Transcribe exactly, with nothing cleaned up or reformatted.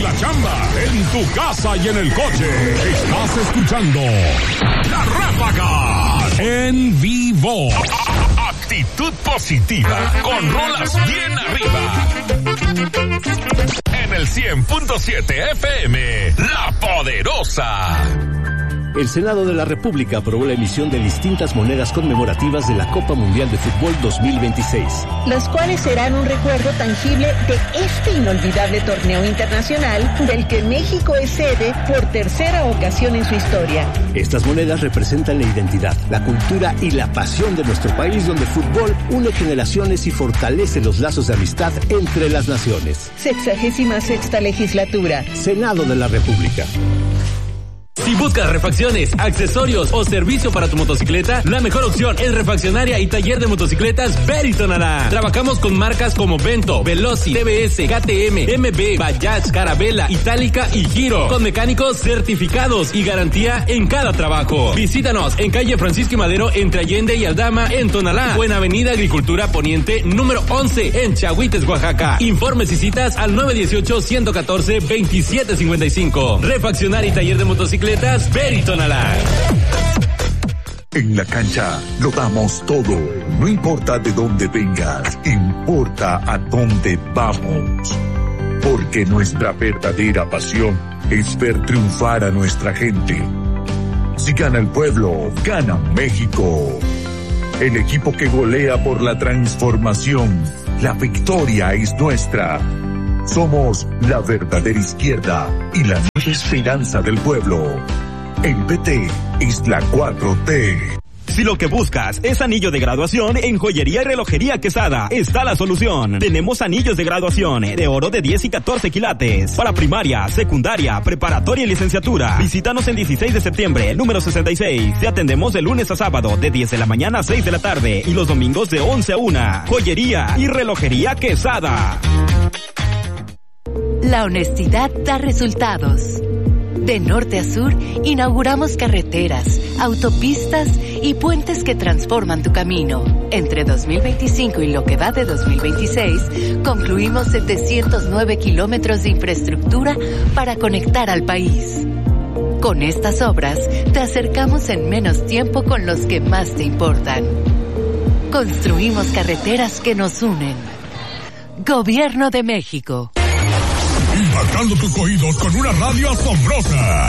la chamba, en tu casa y en el coche. Estás escuchando La Ráfaga en vivo. Actitud positiva con rolas bien arriba. En el cien punto siete F M, La Poderosa. El Senado de la República aprobó la emisión de distintas monedas conmemorativas de la Copa Mundial de Fútbol dos mil veintiséis. Las cuales serán un recuerdo tangible de este inolvidable torneo internacional del que México es sede por tercera ocasión en su historia. Estas monedas representan la identidad, la cultura y la pasión de nuestro país, donde el fútbol une generaciones y fortalece los lazos de amistad entre las naciones. Sexagésima sexta legislatura. Senado de la República. Si buscas refacciones, accesorios o servicio para tu motocicleta, la mejor opción es Refaccionaria y Taller de Motocicletas Beri Tonalá. Trabajamos con marcas como Vento, Veloci, T V S, K T M, M B, Bajaj, Carabela, Itálica y Giro, con mecánicos certificados y garantía en cada trabajo. Visítanos en calle Francisco y Madero entre Allende y Aldama en Tonalá o en avenida Agricultura Poniente número once en Chahuites, Oaxaca. Informes y citas al nueve uno ocho, uno uno cuatro, dos siete cinco cinco. Refaccionaria y Taller de Motocicletas Beri Tonalá. En la cancha lo damos todo. No importa de dónde vengas, importa a dónde vamos. Porque nuestra verdadera pasión es ver triunfar a nuestra gente. Si gana el pueblo, gana México. El equipo que golea por la transformación. La victoria es nuestra. Somos la verdadera izquierda y la nueva esperanza del pueblo. El P T es la cuatro T. Si lo que buscas es anillo de graduación, en Joyería y Relojería Quesada está la solución. Tenemos anillos de graduación de oro de diez y catorce quilates para primaria, secundaria, preparatoria y licenciatura. Visítanos en dieciséis de septiembre, número sesenta y seis. Te atendemos de lunes a sábado de diez de la mañana a seis de la tarde y los domingos de once a una. Joyería y Relojería Quesada. La honestidad da resultados. De norte a sur, inauguramos carreteras, autopistas y puentes que transforman tu camino. Entre dos mil veinticinco y lo que va de dos mil veintiséis, concluimos setecientos nueve kilómetros de infraestructura para conectar al país. Con estas obras, te acercamos en menos tiempo con los que más te importan. Construimos carreteras que nos unen. Gobierno de México. Impactando tus oídos con una radio asombrosa.